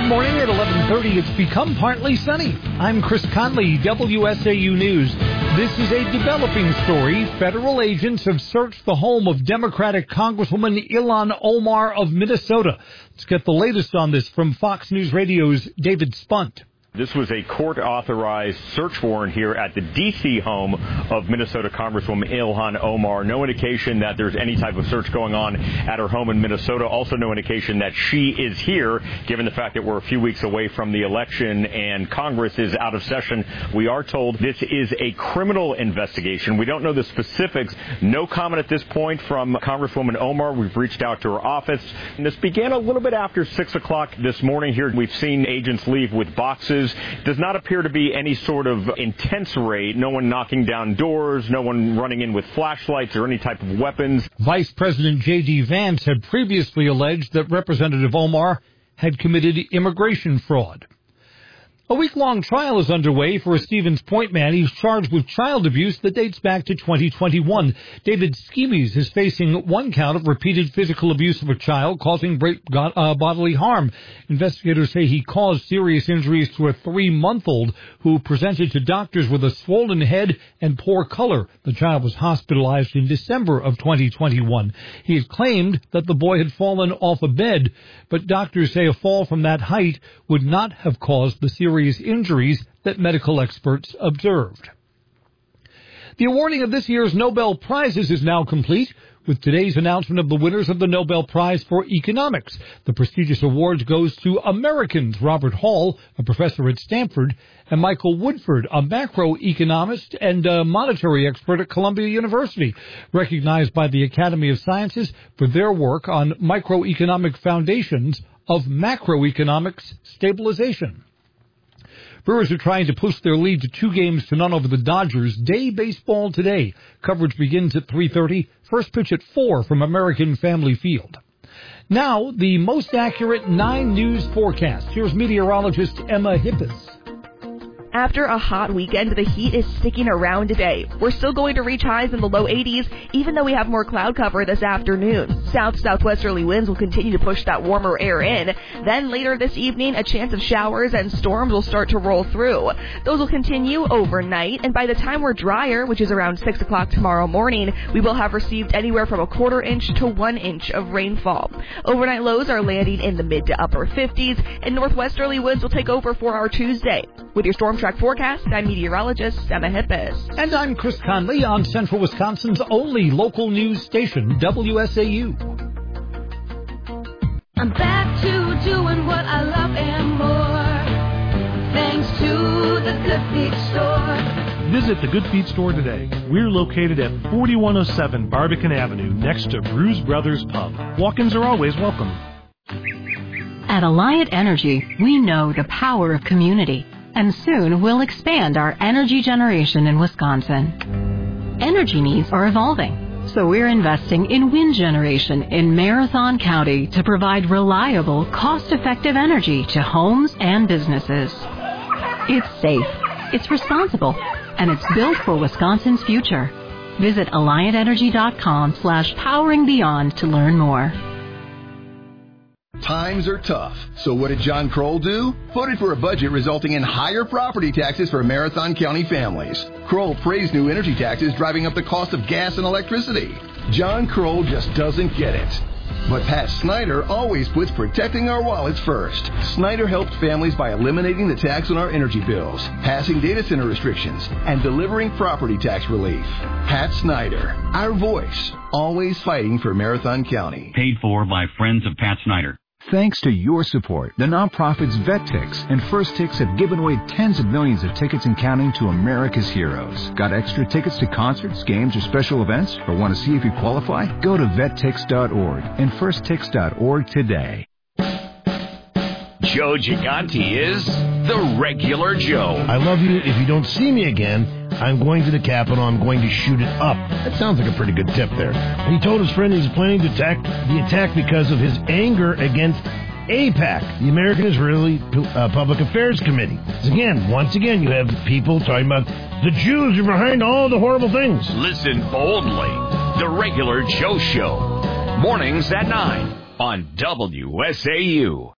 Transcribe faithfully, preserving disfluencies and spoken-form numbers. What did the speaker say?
morning at eleven thirty. It's become partly sunny. I'm Chris Conley, W S A U News. This is a developing story. Federal agents have searched the home of Democratic Congresswoman Ilhan Omar of Minnesota. Let's get the latest on this from Fox News Radio's David Spunt. This was a court-authorized search warrant here at the D C home of Minnesota Congresswoman Ilhan Omar. No indication that there's any type of search going on at her home in Minnesota. Also no indication that she is here, given the fact that we're a few weeks away from the election and Congress is out of session. We are told this is a criminal investigation. We don't know the specifics. No comment at this point from Congresswoman Omar. We've reached out to her office. And this began a little bit after six o'clock this morning here. We've seen agents leave with boxes. Does not appear to be any sort of intense raid. No one knocking down doors, no one running in with flashlights or any type of weapons. Vice President J D. Vance had previously alleged that Representative Omar had committed immigration fraud. A week-long trial is underway for a Stevens Point man. He's charged with child abuse that dates back to twenty twenty-one. David Schemes is facing one count of repeated physical abuse of a child causing great uh, bodily harm. Investigators say he caused serious injuries to a three-month-old who presented to doctors with a swollen head and poor color. The child was hospitalized in December of twenty twenty-one. He had claimed that the boy had fallen off a bed, but doctors say a fall from that height would not have caused the serious injuries that medical experts observed. The awarding of this year's Nobel Prizes is now complete, with today's announcement of the winners of the Nobel Prize for Economics. The prestigious award goes to Americans Robert Hall, a professor at Stanford, and Michael Woodford, a macroeconomist and a monetary expert at Columbia University, recognized by the Academy of Sciences for their work on microeconomic foundations of macroeconomics stabilization. Brewers are trying to push their lead to two games to none over the Dodgers. Day baseball today. Coverage begins at three thirty. First pitch at four from American Family Field. Now, the most accurate nine news forecast. Here's meteorologist Emma Hippis. After a hot weekend, the heat is sticking around today. We're still going to reach highs in the low eighties, even though we have more cloud cover this afternoon. South-southwesterly winds will continue to push that warmer air in. Then later this evening, a chance of showers and storms will start to roll through. Those will continue overnight, and by the time we're drier, which is around six o'clock tomorrow morning, we will have received anywhere from a quarter inch to one inch of rainfall. Overnight lows are landing in the mid to upper fifties, and northwesterly winds will take over for our Tuesday. With your storm track forecast, I'm meteorologist Emma Hippis. And I'm Chris Conley on Central Wisconsin's only local news station, W S A U. I'm back to doing what I love and more, thanks to the Good Feet Store. Visit the Good Feet Store today. We're located at forty-one oh seven Barbican Avenue, next to Brews Brothers Pub. Walk-ins are always welcome. At Alliant Energy, we know the power of community, and soon we'll expand our energy generation in Wisconsin. Energy needs are evolving, so we're investing in wind generation in Marathon County to provide reliable, cost-effective energy to homes and businesses. It's safe, it's responsible, and it's built for Wisconsin's future. Visit alliantenergy.com slash powering beyond to learn more. Times are tough. So what did John Kroll do? Voted for a budget resulting in higher property taxes for Marathon County families. Kroll praised new energy taxes driving up the cost of gas and electricity. John Kroll just doesn't get it. But Pat Snyder always puts protecting our wallets first. Snyder helped families by eliminating the tax on our energy bills, passing data center restrictions, and delivering property tax relief. Pat Snyder, our voice, always fighting for Marathon County. Paid for by Friends of Pat Snyder. Thanks to your support, the nonprofits VetTix and First Tix have given away tens of millions of tickets and counting to America's heroes. Got extra tickets to concerts, games, or special events? Or want to see if you qualify? Go to vet tix dot org and first tix dot org today. Joe Gigante is the regular Joe. I love you. If you don't see me again, I'm going to the Capitol. I'm going to shoot it up. That sounds like a pretty good tip there. He told his friend he's planning to attack the attack because of his anger against AIPAC, the American Israeli uh, Public Affairs Committee. Again, once again, you have people talking about the Jews are behind all the horrible things. Listen boldly. The Regular Joe Show. Mornings at nine on W S A U.